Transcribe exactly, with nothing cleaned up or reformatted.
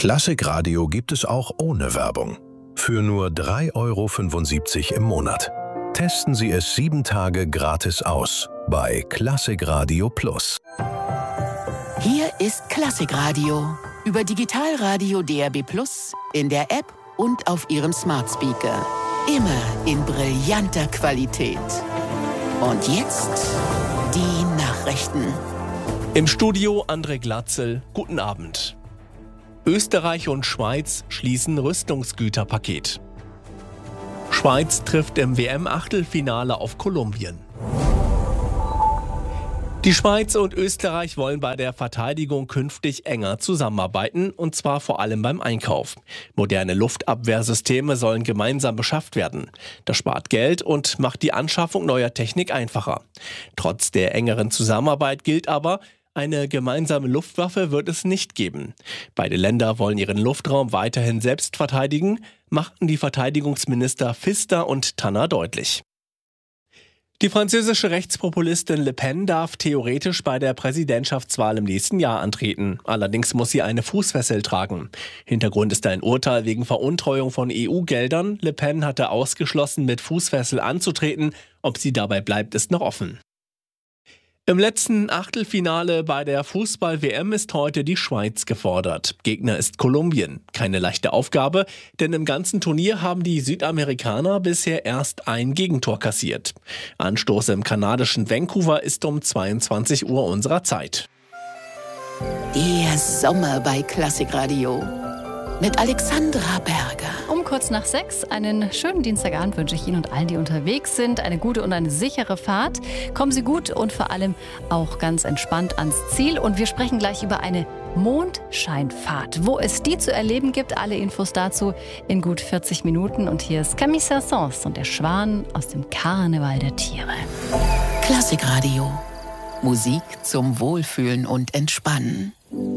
Klassikradio gibt es auch ohne Werbung. Für nur drei Euro fünfundsiebzig im Monat. Testen Sie es sieben Tage gratis aus bei Klassikradio Plus. Hier ist Klassikradio über Digitalradio D R B Plus, in der App und auf Ihrem Smart Speaker. Immer in brillanter Qualität. Und jetzt die Nachrichten. Im Studio André Glatzel, guten Abend. Österreich und Schweiz schließen Rüstungsgüterpaket. Schweiz trifft im W M-Achtelfinale auf Kolumbien. Die Schweiz und Österreich wollen bei der Verteidigung künftig enger zusammenarbeiten, und zwar vor allem beim Einkauf. Moderne Luftabwehrsysteme sollen gemeinsam beschafft werden. Das spart Geld und macht die Anschaffung neuer Technik einfacher. Trotz der engeren Zusammenarbeit gilt aber, eine gemeinsame Luftwaffe wird es nicht geben. Beide Länder wollen ihren Luftraum weiterhin selbst verteidigen, machten die Verteidigungsminister Pfister und Tanner deutlich. Die französische Rechtspopulistin Le Pen darf theoretisch bei der Präsidentschaftswahl im nächsten Jahr antreten. Allerdings muss sie eine Fußfessel tragen. Hintergrund ist ein Urteil wegen Veruntreuung von E U-Geldern. Le Pen hatte ausgeschlossen, mit Fußfessel anzutreten. Ob sie dabei bleibt, ist noch offen. Im letzten Achtelfinale bei der Fußball-W M ist heute die Schweiz gefordert. Gegner ist Kolumbien. Keine leichte Aufgabe, denn im ganzen Turnier haben die Südamerikaner bisher erst ein Gegentor kassiert. Anstoß im kanadischen Vancouver ist um zweiundzwanzig Uhr unserer Zeit. Der Sommer bei Klassikradio mit Alexandra Berger. Um kurz nach sechs, einen schönen Dienstagabend wünsche ich Ihnen und allen, die unterwegs sind, eine gute und eine sichere Fahrt. Kommen Sie gut und vor allem auch ganz entspannt ans Ziel. Und wir sprechen gleich über eine Mondscheinfahrt. Wo es die zu erleben gibt, alle Infos dazu in gut vierzig Minuten. Und hier ist Camille Saint-Saëns und der Schwan aus dem Karneval der Tiere. Klassikradio. Musik zum Wohlfühlen und Entspannen.